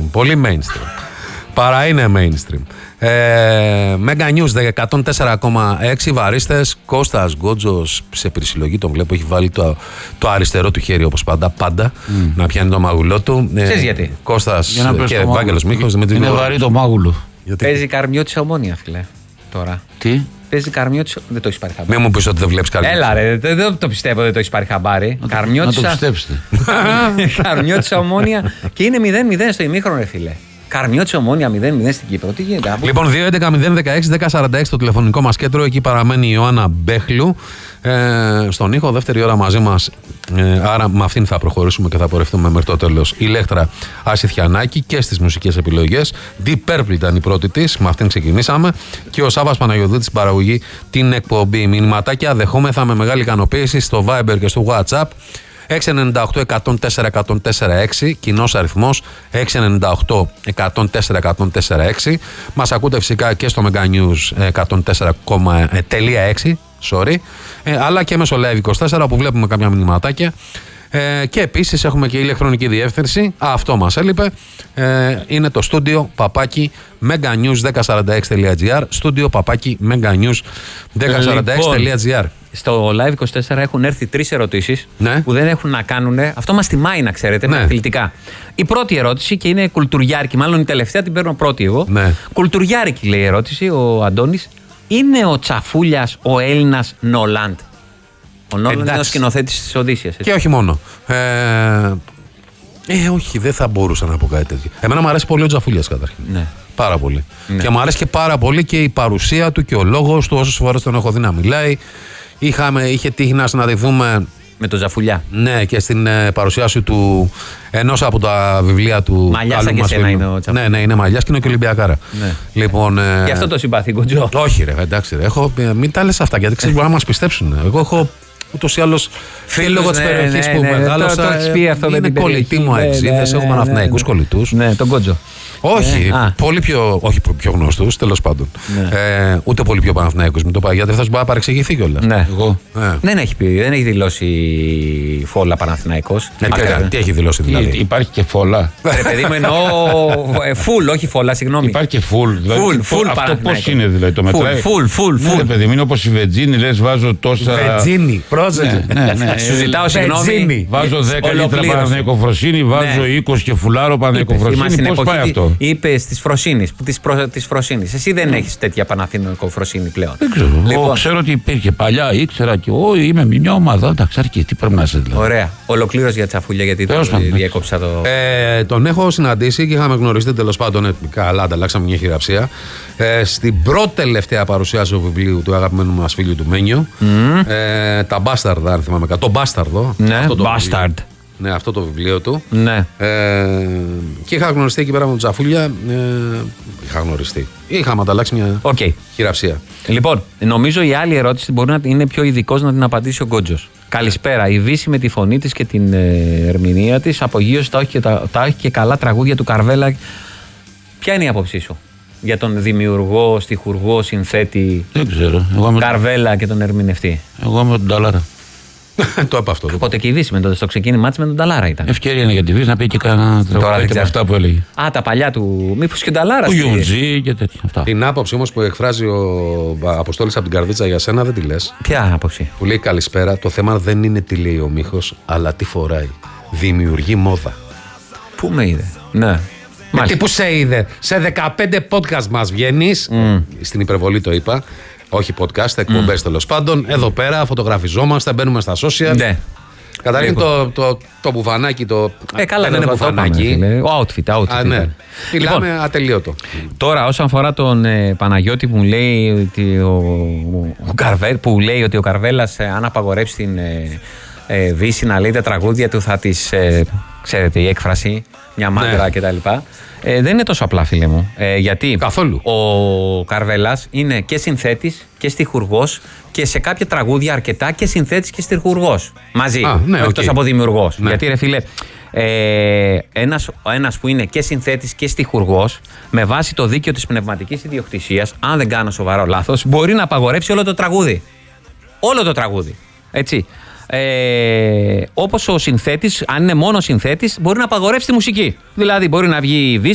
Πολύ mainstream. Παρά είναι mainstream. Mega News 104,6 βαρίστες. Κώστας Γκότζος σε περισυλλογή τον βλέπω. Έχει βάλει το αριστερό του χέρι όπως πάντα. Να πιάνει το μάγουλό του. Ξέρεις γιατί? Κώστας και Ευάγγελος Μίχος. Είναι βαρύ το μάγουλο. Παίζει Καρμιό της Ομόνια, φίλε. Τώρα. Τι? Παίζει Καρμιό της. Δεν το έχεις πάρει χαμπάρι. Μην μου πεις ότι δεν βλέπεις Καρμιό. Έλα, ρε, δεν το πιστεύω, δεν το έχεις πάρει χαμπάρι. Να το πιστέψετε. Καρμιό της Ομόνια και είναι 0-0 στο ημίχρονο, ρε φίλε. Καρμιό της Ομόνια 0-0 στην Κύπρο. Τι γίνεται? Λοιπόν, 2-11-0-16-10-46 το τηλεφωνικό μας κέντρο. Εκεί παραμένει η Ιωάννα Μπέχλου στον ήχο. Δεύτερη ώρα μαζί μας. Άρα με αυτήν θα προχωρήσουμε και θα πορευτούμε μέχρι το τέλος. Η Ηλέκτρα Ασιθιανάκη και στις μουσικές επιλογές. Deep Purple ήταν η πρώτη της. Με αυτήν ξεκινήσαμε. Και ο Σάββας Παναγιωδίτης στην παραγωγή την εκπομπή. Μηνυματάκια δεχόμεθα με μεγάλη ικανοποίηση στο Viber και στο WhatsApp. 698-104-104-6, κοινός αριθμός 698-104-104-6. Μας ακούτε φυσικά και στο Mega News 104,6, αλλά και μέσω Live 24 όπου βλέπουμε κάποια μηνυματάκια. Και επίσης έχουμε και ηλεκτρονική διεύθυνση. Αυτό μας έλειπε. Είναι το στούντιο παπάκι meganews1046.gr. Στούντιο παπάκι meganews1046.gr. Στο Live 24 έχουν έρθει 3 ερωτήσεις που δεν έχουν να κάνουν. Αυτό μας τιμάει, να ξέρετε, με αθλητικά. Η πρώτη ερώτηση, και είναι κουλτουριάρικη, μάλλον η τελευταία την παίρνω πρώτη εγώ. Κουλτουριάρικη λέει η ερώτηση, ο Αντώνης. Είναι ο Τσαφούλιας ο Έλληνας Νολάντ? Ο Νόλαν είναι ο σκηνοθέτης της Οδύσσιας. Και όχι μόνο. Όχι, δεν θα μπορούσα να πω κάτι τέτοιο. Εμένα μου αρέσει πολύ ο Τσαφούλιας καταρχήν. Ναι. Πάρα πολύ. Ναι. Και μου αρέσει και πάρα πολύ και η παρουσία του και ο λόγος του. Όσες φορές τον έχω δει να μιλάει. Είχε τύχει να συναντηθούμε. Με τον Τζαφουλιά. Ναι, και στην παρουσίαση του ενός από τα βιβλία του. Μαλλιάς σαν και σένα είναι ο Τσαφουλιάς. Ναι, είναι μαλλιάς και είναι και Ολυμπιακάρα. Ναι. Λοιπόν, και αυτό το συμπαθεί, Κοντζό. Όχι, ρε, εντάξει. Μην τα λες αυτά, γιατί ξέρεις μπορεί να μας πιστέψουν. Εγώ έχω ούτως ή άλλως και λόγω της περιοχής που μεγάλωσα. Είναι κολλητοί μου αεξίδες, έχουμε Παναθηναϊκούς κολλητούς. Ναι, τον Κοντζό. Όχι, πολύ πιο, πιο γνωστούς, τέλος πάντων. Ναι. Ούτε πολύ πιο Παναθηναϊκούς, μην το πάει, γιατί θα σου μπορεί να παρεξηγηθεί κιόλας. Ναι. Δεν έχει δηλώσει φόλα Παναθηναϊκός. Τι έχει δηλώσει δηλαδή? Υπάρχει και φόλα. Ρε παιδί μου, εννοώ φουλ, όχι φόλα, συγγνώμη. Υπάρχει και φουλ. Αυτό πώς είναι δηλαδή, το μετράει? Φουλ. Ναι, παιδί μου, είναι όπως η Βετζίνη, λες βάζω τόσα. Βετζίνη, πρόσεξε. Σου ζητάω συγγνώμη. Βάζω 10 λίτρα Παναθηναϊκοφροσύνη, βάζω 20 και φουλάρω Παναθηναϊκοφροσύνη. Πώς πάει αυτό? Είπε τη Φροσύνης. Εσύ δεν έχεις τέτοια Παναθηναϊκοφροσύνη πλέον. Δεν ξέρω. Εγώ ξέρω ότι υπήρχε παλιά, ήξερα και εγώ είμαι μια ομάδα. Εντάξει, αρκεί. Τι πρέπει να είσαι δηλαδή? Ωραία. Ολοκλήρωση για Τσαφούλια, γιατί διέκοψα το. Τον έχω συναντήσει και είχαμε γνωριστεί, τέλος πάντων. Καλά, ανταλλάξαμε μια χειραψία. Στην πρώτη τελευταία παρουσίαση του βιβλίου του αγαπημένου μας φίλου του Μένιο. Τα Μπάσταρδα, αν θυμάμαι καλά. Το Μπάσταρδο. Ναι, Μπάσταρντ. Ναι, αυτό το βιβλίο του. Ναι. Και είχα γνωριστεί εκεί πέρα με τον Τσαφούλια. Είχαμε ανταλλάξει μια χειραψία. Λοιπόν, νομίζω η άλλη ερώτηση μπορεί να είναι πιο ειδικός να την απαντήσει ο Γκότζος. Καλησπέρα. Η Δύση με τη φωνή της και την ερμηνεία της απογείωσε τα όχι και καλά τραγούδια του Καρβέλα. Ποια είναι η άποψή σου για τον δημιουργό, στιχουργό, συνθέτη? Δεν ξέρω. Καρβέλα και τον ερμηνευτή. Εγώ με τον Ταλάρα. Το είπα αυτό. Οπότε και η Δύση στο ξεκίνημά της με τον Ταλάρα ήταν. Ευκαιρία είναι για τη Δύση να πει και κανένα τραγούδι με αυτά που έλεγε. Τα παλιά του. Μήπως και ο Ταλάρα. Ο Γιουντζή και τέτοια. Αυτά. Την άποψη όμως που εκφράζει ο Αποστόλης από την Καρδίτσα για σένα δεν τη λες. Ποια άποψη? Που λέει καλησπέρα. Το θέμα δεν είναι τι λέει ο Μίχος, αλλά τι φοράει. Δημιουργεί μόδα. Πού με είδε? Ναι. Γιατί που σε είδε? Σε 15 podcast μας βγαίνεις. Στην υπερβολή το είπα. Όχι podcast, εκπομπές τέλος πάντων. Εδώ πέρα φωτογραφιζόμαστε, μπαίνουμε στα social. Ναι. Καταρχήν το μπουφανάκι. Καλά, δεν είναι μπουφανάκι. Ο outfit. Ναι. Μιλάμε ατελείωτο. Τώρα, όσον αφορά τον Παναγιώτη που λέει ότι ο Καρβέλας, αν απαγορεύσει την Δύση να λέει τα τραγούδια του, θα τις. Ξέρετε, η έκφραση, μια μάντρα κτλ. Δεν είναι τόσο απλά, φίλε μου. Γιατί καθόλου. Ο Καρβέλας είναι και συνθέτης και στιχουργός και σε κάποια τραγούδια αρκετά και συνθέτης και στιχουργός. Μαζί. Εκτός από δημιουργός. Ναι. Γιατί, ρε φίλε, ένας που είναι και συνθέτης και στιχουργός, με βάση το δίκαιο της πνευματικής ιδιοκτησίας, αν δεν κάνω σοβαρό λάθος, μπορεί να απαγορεύσει όλο το τραγούδι. Όλο το τραγούδι. Έτσι. Όπως ο συνθέτης, αν είναι μόνο συνθέτης, μπορεί να απαγορεύσει τη μουσική. Δηλαδή, μπορεί να βγει η Δύση